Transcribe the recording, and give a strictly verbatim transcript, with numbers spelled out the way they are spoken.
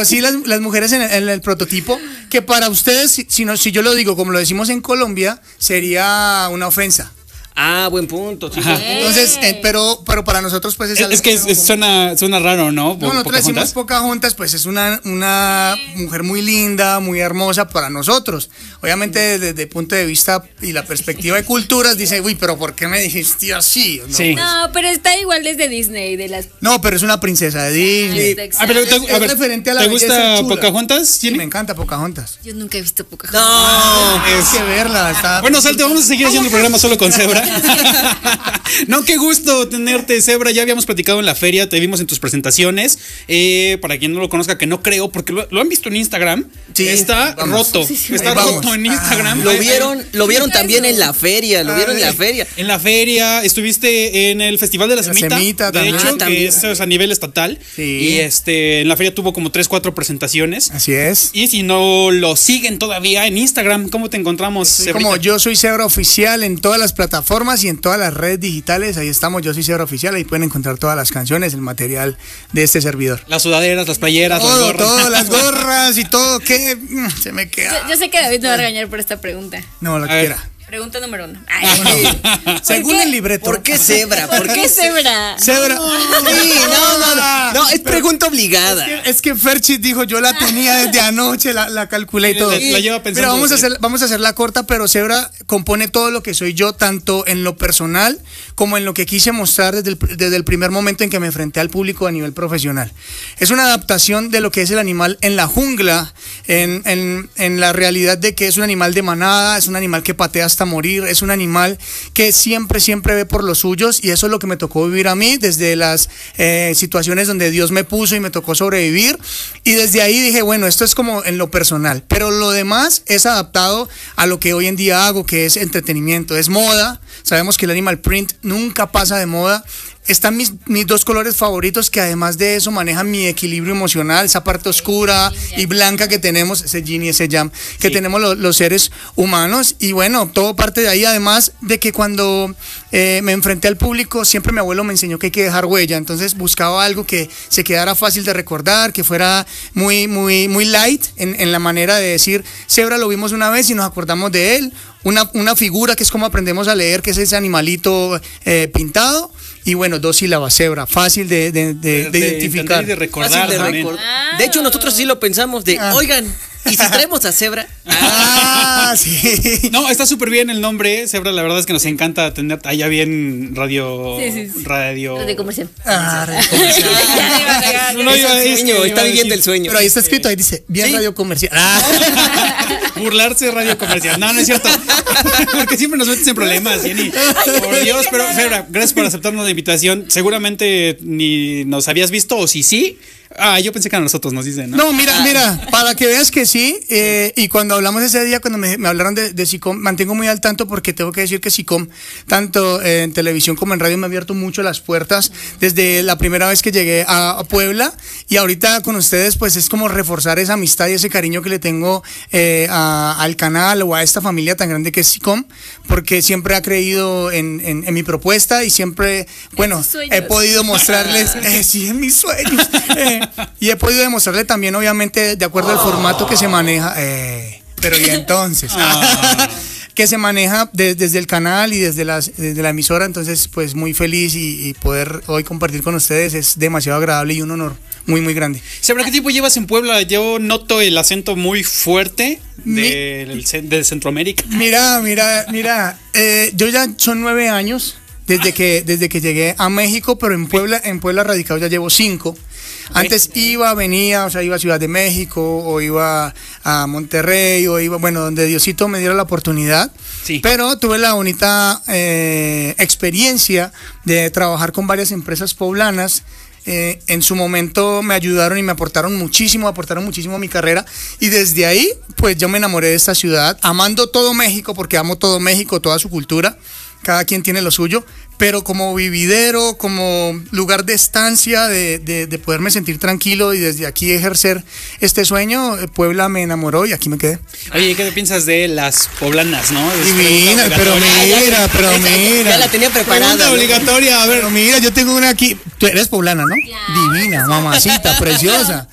sí las, las mujeres en el, en el prototipo, que para ustedes, si, si, no, si yo lo digo como lo decimos en Colombia, sería una ofensa. Ah, buen punto. Sí, entonces, eh, pero, pero para nosotros pues es, es, es que es, es, suena, suena raro, ¿no? No, nosotros decimos Pocahontas, pues es una, una mujer muy linda, muy hermosa para nosotros. Obviamente desde, desde el punto de vista y la perspectiva de culturas, dice, uy, pero ¿por qué me dijiste así? No, sí. no pero está igual desde Disney. De las... No, pero es una princesa de Disney. Sí. A ver, te, es, a ver, es referente a la ¿te gusta Pocahontas? Sí, me encanta Pocahontas. Yo nunca he visto Pocahontas. No, no es que verla. Está... Bueno, Salte, vamos a seguir haciendo el programa solo con Zebra. No, qué gusto tenerte, Zebra. Ya habíamos platicado en la feria, te vimos en tus presentaciones. Eh, para quien no lo conozca, que no creo, porque lo, lo han visto en Instagram. Sí, está vamos. roto. Sí, sí, está roto vamos. en Instagram. Ah, lo vieron, lo vieron también en la feria. Lo vieron en la feria. En la feria, estuviste en el Festival de la, la Semita. semita de hecho, ah, que es, es a nivel estatal. Sí. Y este, en la feria tuvo como tres, cuatro presentaciones. Así es. Y si no lo siguen todavía en Instagram, ¿cómo te encontramos? Sí, como yo soy Zebra Oficial en todas las plataformas y en todas las redes digitales. Ahí estamos, yo soy Zebra Oficial, ahí pueden encontrar todas las canciones, el material de este servidor. Las sudaderas, las playeras, todo, las gorras. Todo, las gorras y todo, que se me queda. Yo, yo sé que David me va a regañar por esta pregunta. No, lo que quiera. Pregunta número uno. Ay, bueno, según el libreto. ¿Por qué Zebra? ¿Por qué Zebra? Zebra. No, sí, no, no, no. No, es pregunta obligada. Es que, es que Ferchit dijo, yo la tenía desde anoche, la, la calculé y todo. La, la lleva pensando. Pero vamos a hacer, vamos a hacerla corta, pero Zebra compone todo lo que soy yo, tanto en lo personal como en lo que quise mostrar desde el, desde el primer momento en que me enfrenté al público a nivel profesional. Es una adaptación de lo que es el animal en la jungla, en, en, en la realidad de que es un animal de manada, es un animal que patea hasta morir, es un animal que siempre, siempre ve por los suyos, y eso es lo que me tocó vivir a mí desde las eh, situaciones donde Dios me puso y me tocó sobrevivir, y desde ahí dije, bueno, esto es como en lo personal, pero lo demás es adaptado a lo que hoy en día hago, que es entretenimiento, es moda. Sabemos que el animal print nunca pasa de moda. Están mis, mis dos colores favoritos, que además de eso manejan mi equilibrio emocional, esa parte oscura y blanca que tenemos, ese yin y ese yang, que sí. tenemos lo, los seres humanos. Y bueno, todo parte de ahí, además de que cuando eh, me enfrenté al público, siempre mi abuelo me enseñó que hay que dejar huella. Entonces buscaba algo que se quedara fácil de recordar, que fuera muy, muy, muy light en, en la manera de decir, Zebra lo vimos una vez y nos acordamos de él. Una, una figura que es como aprendemos a leer, que es ese animalito eh, pintado. Y bueno, dos sílabas, Zebra, fácil de, de, de, de, de identificar. Y de recordar. De, recordar. Ah. De hecho, nosotros sí lo pensamos de, ah. oigan, ¿y si traemos a Zebra? Ah, sí. No, está súper bien el nombre, Zebra. La verdad es que nos encanta tener allá bien radio. Sí, sí, sí. Radio. Radio comercial. Ah, radio comercial. no, no, iba, es sueño, está viviendo el sueño. Pero ahí está escrito, ahí dice, bien ¿sí? Radio comercial. Ah. Burlarse de radio comercial. No, no es cierto. Porque siempre nos metes en problemas, Jenny. Por Dios, pero Zebra, gracias por aceptarnos la invitación. Seguramente ni nos habías visto, o si sí. Ah, yo pensé que a nosotros nos dicen, ¿no? No, mira, mira, para que veas que sí, eh, y cuando hablamos ese día, cuando me, me hablaron de, de SICOM, mantengo muy al tanto, porque tengo que decir que SICOM, tanto eh, en televisión como en radio, me ha abierto mucho las puertas desde la primera vez que llegué a, a Puebla, y ahorita con ustedes, pues es como reforzar esa amistad y ese cariño que le tengo eh, a, al canal o a esta familia tan grande que es SICOM, porque siempre ha creído en, en, en mi propuesta, y siempre, bueno, he podido mostrarles, eh, sí, en mis sueños, eh, y he podido demostrarle también, obviamente, de acuerdo al formato que se maneja, eh, pero y entonces, ah. que se maneja de, desde el canal y desde, las, desde la emisora. Entonces, pues muy feliz, y, y poder hoy compartir con ustedes es demasiado agradable y un honor muy, muy grande. ¿Sabrá qué tiempo llevas en Puebla? Yo noto el acento muy fuerte de, Mi, de Centroamérica. Mira, mira, mira, eh, yo ya son nueve años desde que, desde que llegué a México, pero en Puebla, en Puebla radicado ya llevo cinco. Antes iba, venía, o sea, iba a Ciudad de México, o iba a Monterrey, o iba, bueno, donde Diosito me diera la oportunidad. Sí. Pero tuve la bonita eh, experiencia de trabajar con varias empresas poblanas. Eh, en su momento me ayudaron y me aportaron muchísimo, aportaron muchísimo a mi carrera, y desde ahí, pues yo me enamoré de esta ciudad, amando todo México, porque amo todo México, toda su cultura. Cada quien tiene lo suyo, pero como vividero, como lugar de estancia, de, de, de poderme sentir tranquilo y desde aquí ejercer este sueño, Puebla me enamoró y aquí me quedé. Oye, ¿qué piensas de las poblanas, no? Divina, pero mira, pero mira. Ya la tenía preparada. Pregunta obligatoria, a ver. Pero mira, yo tengo una aquí. Tú eres poblana, ¿no? Claro. Divina, mamacita, preciosa.